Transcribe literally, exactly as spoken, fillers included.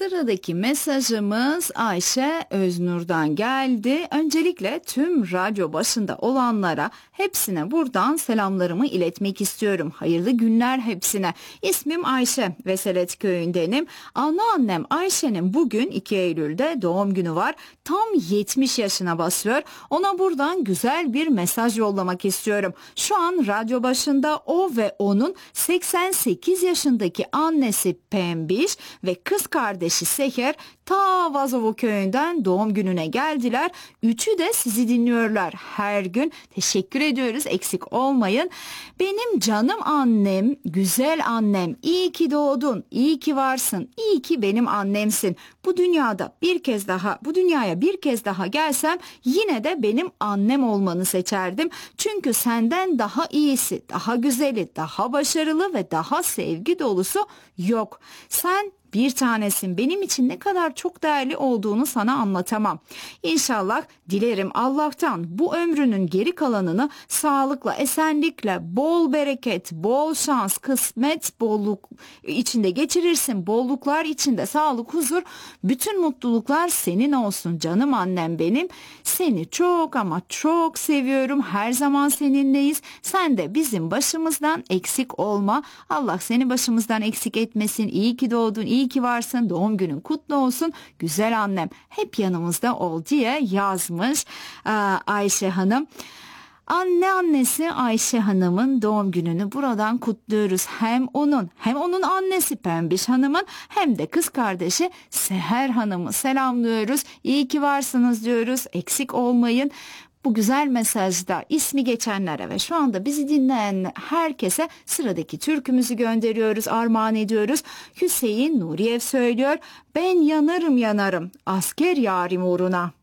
Sıradaki mesajımız Ayşe Öznur'dan geldi. Öncelikle tüm radyo başında olanlara hepsine buradan selamlarımı iletmek istiyorum. Hayırlı günler hepsine. İsmim Ayşe, Veselet köyündenim. Anneannem Ayşe'nin bugün iki Eylül'de doğum günü var. Tam yetmiş yaşına basıyor. Ona buradan güzel bir mesaj yollamak istiyorum. Şu an radyo başında o ve onun seksen sekiz yaşındaki annesi Pembiş ve kız kardeşi Seher ta Vazovo köyünden doğum gününe geldiler. Üçü de sizi dinliyorlar her gün. Teşekkür ediyoruz, eksik olmayın. Benim canım annem, güzel annem, iyi ki doğdun, iyi ki varsın, iyi ki benim annemsin. Bu dünyada bir kez daha, bu dünyaya bir kez daha gelsem yine de benim annem olmanı seçerdim. Çünkü senden daha iyisi, daha güzeli, daha başarılı ve daha sevgi dolusu yok. Sen bir tanesin. Benim için ne kadar çok değerli olduğunu sana anlatamam. İnşallah dilerim Allah'tan bu ömrünün geri kalanını sağlıkla, esenlikle, bol bereket, bol şans, kısmet, bolluk içinde geçirirsin. Bolluklar içinde sağlık, huzur, bütün mutluluklar senin olsun canım annem benim. Seni çok ama çok seviyorum. Her zaman seninleyiz. Sen de bizim başımızdan eksik olma. Allah seni başımızdan eksik etmesin. İyi ki doğdun, iyi ki varsın, doğum günün kutlu olsun, güzel annem hep yanımızda ol diye yazmış Ayşe Hanım. Anne annesi Ayşe Hanım'ın doğum gününü buradan kutluyoruz. Hem onun hem onun annesi Pembiş Hanım'ın hem de kız kardeşi Seher Hanım'ı selamlıyoruz. İyi ki varsınız diyoruz, eksik olmayın. Bu güzel mesajda ismi geçenlere ve şu anda bizi dinleyen herkese sıradaki türkümüzü gönderiyoruz, armağan ediyoruz. Hüseyin Nuriyev söylüyor. Ben yanarım yanarım asker yarim uğruna.